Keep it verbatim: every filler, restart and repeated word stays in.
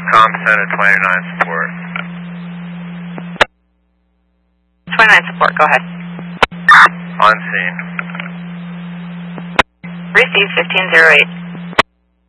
Com Center twenty-nine support. twenty-nine support, go ahead. On scene. Receive fifteen zero eight.